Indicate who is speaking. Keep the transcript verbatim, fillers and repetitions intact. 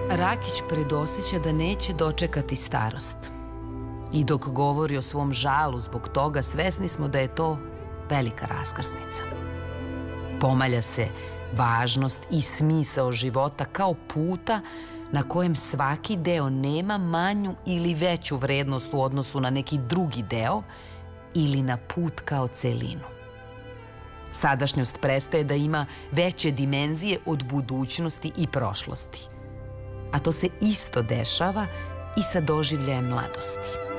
Speaker 1: Rakić predosjeća da neće dočekati starost. I dok govori o svom žalu zbog toga, svesni smo da je to velika raskrsnica. Pomalja se važnost i smisao života kao puta na kojem svaki deo nema manju ili veću vrednost u odnosu na neki drugi deo ili na put kao celinu. Sadašnjost prestaje da ima veće dimenzije od budućnosti i prošlosti. A to se isto dešava i sa doživljajem mladosti.